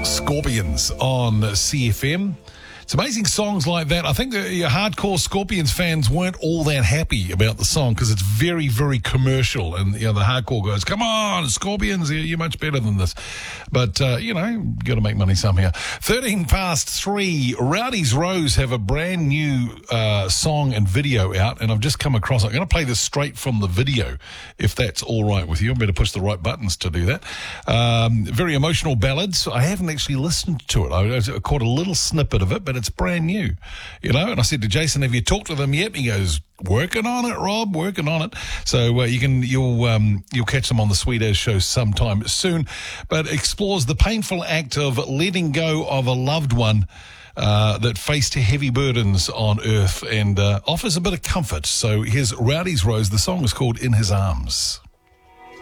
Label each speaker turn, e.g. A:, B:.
A: Scorpions on CFM. It's amazing songs like that. I think the hardcore Scorpions fans weren't all that happy about the song because it's very, very commercial. And, the hardcore goes, come on, Scorpions, you're much better than this. But, got to make money somehow. 3:13. Rowdy's Rose have a brand new song and video out, and I've just come across it. I'm going to play this straight from the video, if that's all right with you. I better push the right buttons to do that. Very emotional ballads. I haven't actually listened to it. I caught a little snippet of it, but it's brand new, And I said to Jason, have you talked to them yet? He goes, working on it, Rob, working on it. So you'll catch them on the Sweet As Show sometime soon. But explores the painful act of letting go of a loved one that faced heavy burdens on earth and offers a bit of comfort. So here's Rowdy's Rose. The song is called In His Arms.